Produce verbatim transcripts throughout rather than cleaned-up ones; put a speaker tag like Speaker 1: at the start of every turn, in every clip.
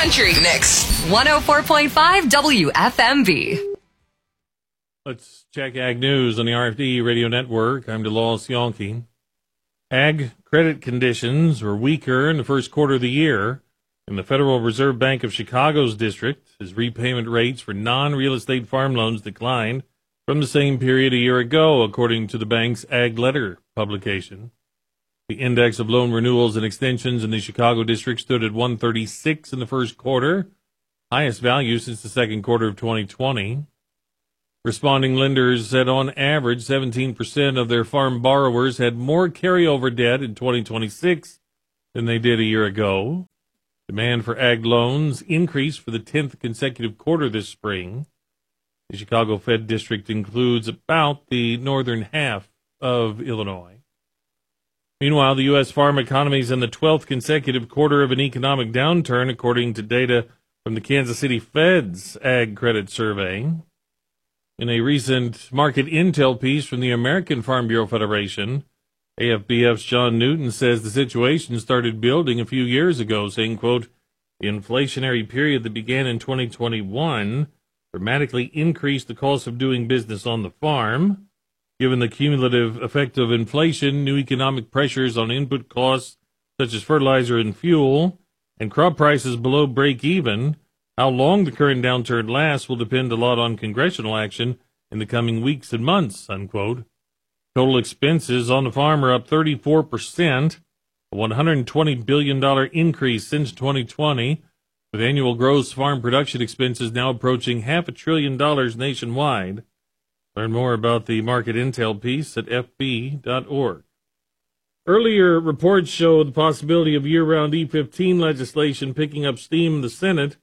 Speaker 1: country. Mix one oh four point five W F M V.
Speaker 2: Let's check Ag News on the R F D Radio Network. I'm DeLawes Yonke. Ag credit conditions were weaker in the first quarter of the year in the Federal Reserve Bank of Chicago's district as repayment rates for non-real estate farm loans declined from the same period a year ago, according to the bank's Ag Letter publication. The index of loan renewals and extensions in the Chicago district stood at one thirty-six in the first quarter, highest value since the second quarter of twenty twenty. Responding lenders said on average seventeen percent of their farm borrowers had more carryover debt in twenty twenty-six than they did a year ago. Demand for ag loans increased for the tenth consecutive quarter this spring. The Chicago Fed District includes about the northern half of Illinois. Meanwhile, the U S farm economy is in the twelfth consecutive quarter of an economic downturn, according to data from the Kansas City Fed's Ag Credit Survey. In a recent market intel piece from the American Farm Bureau Federation, A F B F's John Newton says the situation started building a few years ago, saying, quote, the inflationary period that began in twenty twenty-one dramatically increased the cost of doing business on the farm. Given the cumulative effect of inflation, new economic pressures on input costs such as fertilizer and fuel, and crop prices below break even, how long the current downturn lasts will depend a lot on congressional action in the coming weeks and months, unquote. Total expenses on the farm are up thirty-four percent, a one hundred twenty billion dollars increase since twenty twenty, with annual gross farm production expenses now approaching half a trillion dollars nationwide. Learn more about the market intel piece at f b dot org. Earlier reports showed the possibility of year-round E fifteen legislation picking up steam in the Senate.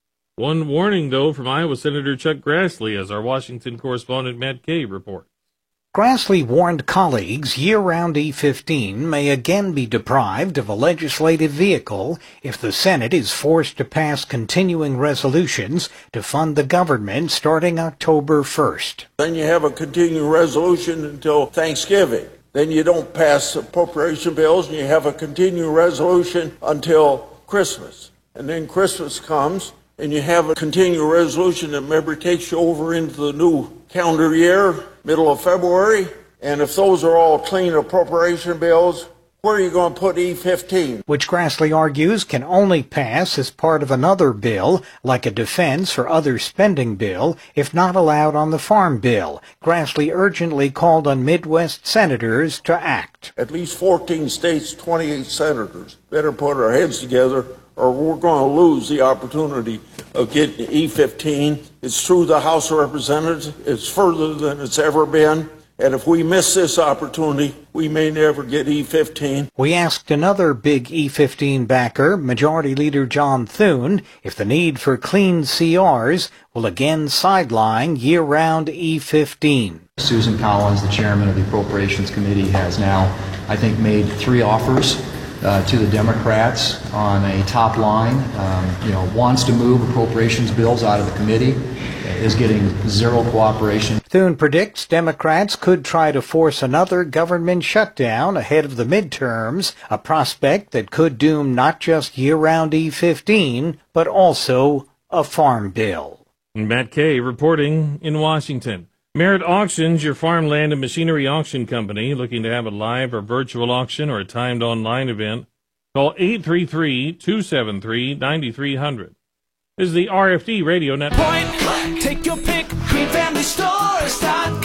Speaker 2: One warning, though, from Iowa Senator Chuck Grassley, as our Washington correspondent Matt Kay reports.
Speaker 3: Grassley warned colleagues year-round E fifteen may again be deprived of a legislative vehicle if the Senate is forced to pass continuing resolutions to fund the government starting October first.
Speaker 4: Then you have a continuing resolution until Thanksgiving. Then you don't pass appropriation bills, and you have a continuing resolution until Christmas. And then Christmas comes, and you have a continuing resolution that maybe takes you over into the new calendar year, middle of February. And if those are all clean appropriation bills, where are you going to put E fifteen?
Speaker 3: Which Grassley argues can only pass as part of another bill, like a defense or other spending bill, if not allowed on the farm bill. Grassley urgently called on Midwest senators to act.
Speaker 4: At least fourteen states, twenty-eight senators better put our heads together, or we're going to lose the opportunity of getting E fifteen. It's through the House of Representatives. It's further than it's ever been. And if we miss this opportunity, we may never get E fifteen.
Speaker 3: We asked another big E fifteen backer, Majority Leader John Thune, if the need for clean C Rs will again sideline year-round E fifteen.
Speaker 5: Susan Collins, the chairman of the Appropriations Committee, has now, I think, made three offers Uh, to the Democrats on a top line, um, you know, wants to move appropriations bills out of the committee, is getting zero cooperation.
Speaker 3: Thune predicts Democrats could try to force another government shutdown ahead of the midterms, a prospect that could doom not just year-round E fifteen, but also a farm bill.
Speaker 2: Matt Kay reporting in Washington. Merit Auctions, your farmland and machinery auction company, looking to have a live or virtual auction or a timed online event. Call eight three three, two seven three, nine three zero zero. This is the R F D Radio Network.
Speaker 6: Point, take your pick, green family stores dot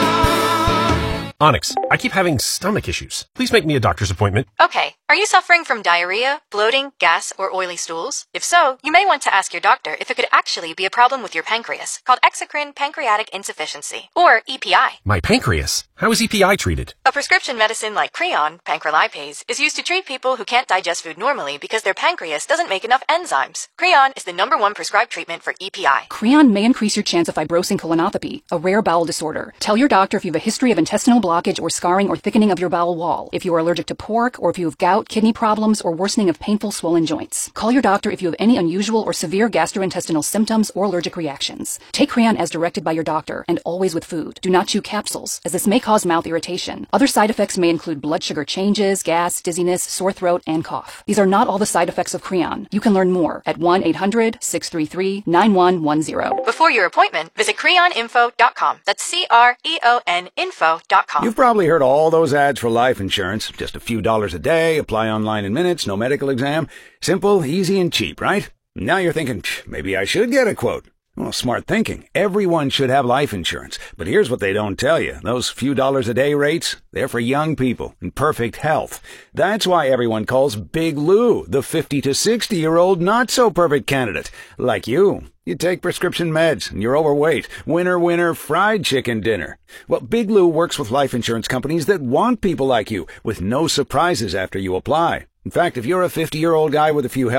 Speaker 6: com.
Speaker 7: Onyx, I keep having stomach issues. Please make me a doctor's appointment.
Speaker 8: Okay. Are you suffering from diarrhea, bloating, gas, or oily stools? If so, you may want to ask your doctor if it could actually be a problem with your pancreas, called exocrine pancreatic insufficiency, or E P I.
Speaker 7: My pancreas? How is E P I treated?
Speaker 8: A prescription medicine like Creon, pancrelipase, is used to treat people who can't digest food normally because their pancreas doesn't make enough enzymes. Creon is the number one prescribed treatment for E P I.
Speaker 9: Creon may increase your chance of fibrosing colonopathy, a rare bowel disorder. Tell your doctor if you have a history of intestinal blockage or scarring or thickening of your bowel wall, if you are allergic to pork, or if you have gout, kidney problems, or worsening of painful swollen joints. Call your doctor if you have any unusual or severe gastrointestinal symptoms or allergic reactions. Take Creon as directed by your doctor, and always with food. Do not chew capsules, as this may cause mouth irritation. Other side effects may include blood sugar changes, gas, dizziness, sore throat, and cough. These are not all the side effects of Creon. You can learn more at one eight hundred, six three three, nine one one zero.
Speaker 8: Before your appointment, visit creon info dot com. That's C R E O N info dot com.
Speaker 10: You've probably heard all those ads for life insurance. Just a few dollars a day, apply online in minutes, no medical exam. Simple, easy, and cheap, right? Now you're thinking, maybe I should get a quote. Well, smart thinking. Everyone should have life insurance. But here's what they don't tell you. Those few dollars a day rates, they're for young people in perfect health. That's why everyone calls Big Lou the fifty to sixty-year-old not-so-perfect candidate. Like you. You take prescription meds, and you're overweight. Winner, winner, fried chicken dinner. Well, Big Lou works with life insurance companies that want people like you, with no surprises after you apply. In fact, if you're a fifty-year-old guy with a few health